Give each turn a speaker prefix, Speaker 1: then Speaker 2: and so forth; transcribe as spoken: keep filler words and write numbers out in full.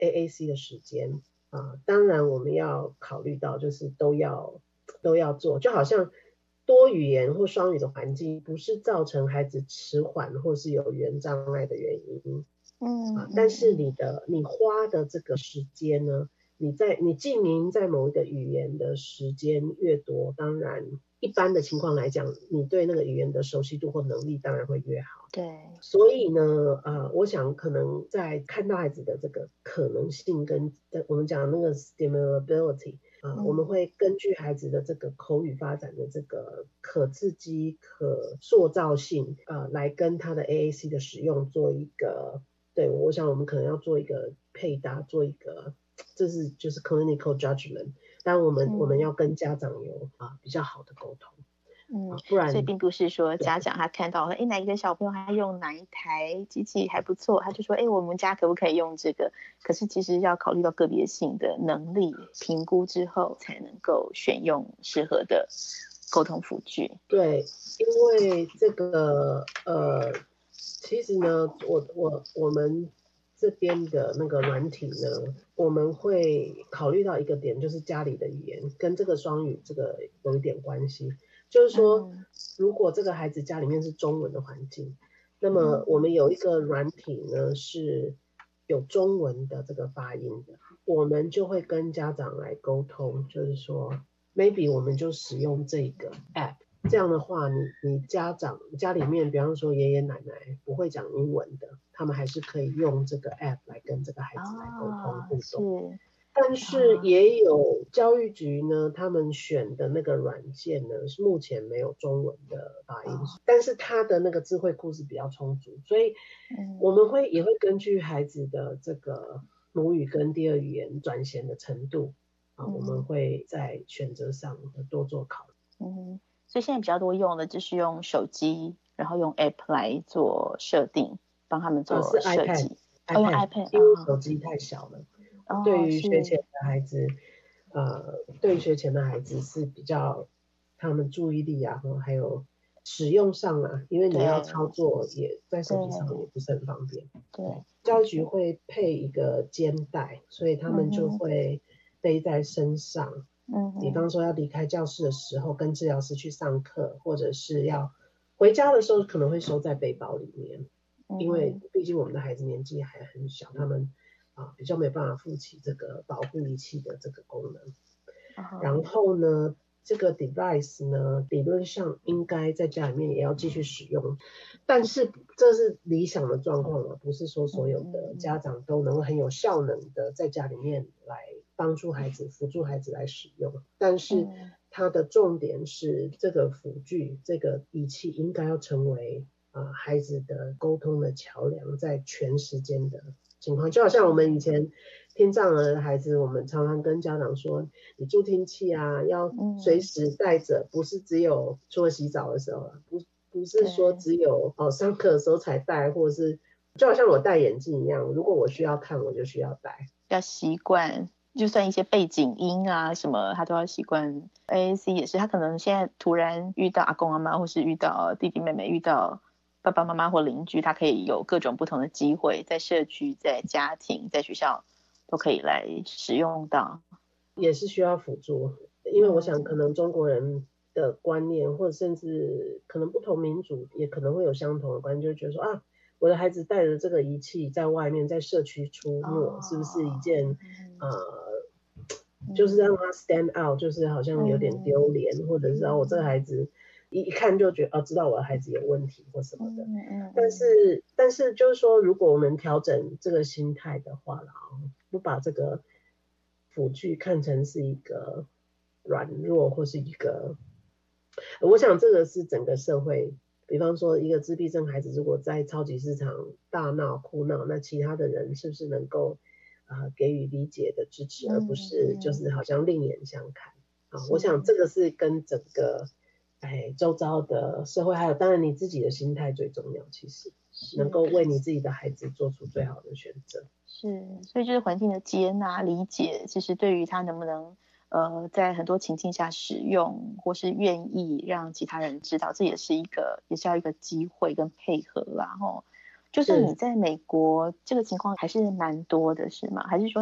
Speaker 1: A A C 的时间啊，当然我们要考虑到就是都要都要做，就好像多语言或双语的环境不是造成孩子迟缓或是有语言障碍的原因，
Speaker 2: 嗯、
Speaker 1: 啊、但是你的你花的这个时间呢，你在你经营在某一个语言的时间越多，当然一般的情况来讲，你对那个语言的熟悉度或能力当然会越好。
Speaker 2: 对，
Speaker 1: 所以呢，呃，我想可能在看到孩子的这个可能性跟我们讲那个 stimulability 啊、呃嗯，我们会根据孩子的这个口语发展的这个可刺激、可塑造性，呃，来跟他的 A A C 的使用做一个，对，我想我们可能要做一个配搭，做一个，这是就是 clinical judgment， 但我们、嗯、我们要跟家长有啊比较好的沟通。
Speaker 2: 嗯，不然，所以并不是说家长他看到，哎，哪一个小朋友他用哪一台机器还不错，他就说，哎，我们家可不可以用这个？可是其实要考虑到个别性的能力评估之后，才能够选用适合的沟通辅具。
Speaker 1: 对，因为这个呃，其实呢，我我我们这边的那个软体呢，我们会考虑到一个点，就是家里的语言跟这个双语这个有一点关系。就是说，嗯、如果这个孩子家里面是中文的环境，那么我们有一个软体呢是有中文的这个发音的，我们就会跟家长来沟通，就是说 maybe 我们就使用这个 app， 这样的话你你家长家里面比方说爷爷奶奶不会讲英文的，他们还是可以用这个 app 来跟这个孩子来沟通互动。但是也有教育局呢，他们选的那个软件呢，是目前没有中文的发音，但是它的那个智慧库是比较充足，所以我们会也会根据孩子的这个母语跟第二语言转衔的程度啊，我们会在选择上多做考虑。
Speaker 2: 嗯，所以现在比较多用的就是用手机，然后用 app 来做设定，帮他们做设计。
Speaker 1: 哦，用 iPad， 因为手机太小了。哦、对于学前的孩子，呃，对于学前的孩子是比较他们注意力啊，还有使用上啊，因为你要操作也在手机上也不是很方便。
Speaker 2: 对，对
Speaker 1: 教育局会配一个肩带，所以他们就会背在身上。嗯，比方说要离开教室的时候，跟治疗师去上课，或者是要回家的时候，可能会收在背包里面。因为毕竟我们的孩子年纪还很小，他们啊比较没有办法负起这个保护仪器的这个功能。Uh-huh. 然后呢，这个 device 呢，理论上应该在家里面也要继续使用，但是这是理想的状况了，不是说所有的家长都能够很有效能的在家里面来帮助孩子、辅助孩子来使用。但是它的重点是这个辅具、这个仪器应该要成为呃，孩子的沟通的桥梁，在全时间的情况，就好像我们以前听障儿的孩子，我们常常跟家长说，你助听器啊要随时带着，不是只有除了洗澡的时候，不不是说只有哦上课的时候才带，或者是就好像我戴眼镜一样，如果我需要看，我就需要戴，
Speaker 2: 要习惯。就算一些背景音啊什么，他都要习惯。A A C 也是，他可能现在突然遇到阿公阿妈，或是遇到弟弟妹妹，遇到爸爸妈妈或邻居，他可以有各种不同的机会，在社区、在家庭、在学校都可以来使用到。
Speaker 1: 也是需要辅助，因为我想可能中国人的观念，或者甚至可能不同民族也可能会有相同的观念，就觉得说啊，我的孩子带着这个仪器在外面在社区出没，哦、是不是一件呃，就是让他 stand out，就是好像有点丢脸，嗯、或者是啊，我这个孩子一一看就觉得哦，知道我的孩子有问题或什么的。嗯嗯、但是但是就是说，如果我们调整这个心态的话啦，不把这个辅具看成是一个软弱或是一个，我想这个是整个社会，比方说一个自闭症孩子如果在超级市场大闹哭闹，那其他的人是不是能够、呃、给予理解的支持，而不是就是好像另眼相看、啊、我想这个是跟整个哎周遭的社会，还有当然你自己的心态最重要，其实能够为你自己的孩子做出最好的选择。
Speaker 2: 是，所以就是环境的接纳、理解，其实对于他能不能呃在很多情境下使用，或是愿意让其他人知道，这也是一个，也是要一个机会跟配合啦。吼， 就是你在美国这个情况还是蛮多的是吗？还是说